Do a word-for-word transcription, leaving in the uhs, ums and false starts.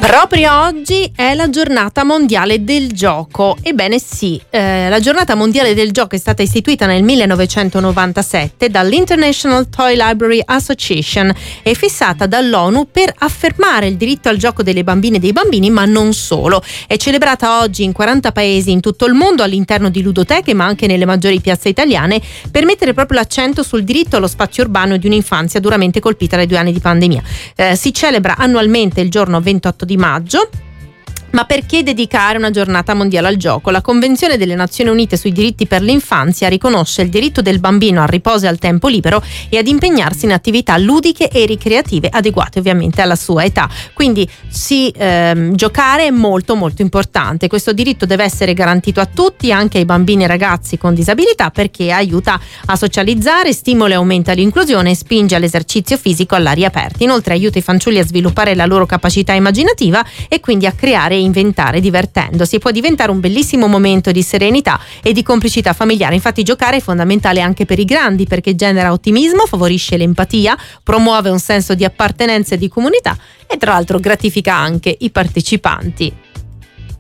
Proprio oggi è la giornata mondiale del gioco. Ebbene sì, eh, la giornata mondiale del gioco è stata istituita nel millenovecentonovantasette dall'International Toy Library Association e fissata dall'ONU per affermare il diritto al gioco delle bambine e dei bambini, ma non solo. È celebrata oggi in quaranta paesi in tutto il mondo, all'interno di ludoteche ma anche nelle maggiori piazze italiane, per mettere proprio l'accento sul diritto allo spazio urbano di un'infanzia duramente colpita dai due anni di pandemia. Eh, si celebra annualmente il giorno ventotto di maggio. Ma perché dedicare una giornata mondiale al gioco? La Convenzione delle Nazioni Unite sui diritti per l'infanzia riconosce il diritto del bambino al riposo e al tempo libero e ad impegnarsi in attività ludiche e ricreative adeguate ovviamente alla sua età. Quindi sì, ehm, giocare è molto molto importante. Questo diritto deve essere garantito a tutti, anche ai bambini e ragazzi con disabilità, perché aiuta a socializzare, stimola e aumenta l'inclusione e spinge all'esercizio fisico all'aria aperta. Inoltre aiuta i fanciulli a sviluppare la loro capacità immaginativa e quindi a creare e inventare divertendosi. Può diventare un bellissimo momento di serenità e di complicità familiare. Infatti giocare è fondamentale anche per i grandi, perché genera ottimismo, favorisce l'empatia, promuove un senso di appartenenza e di comunità e tra l'altro gratifica anche i partecipanti.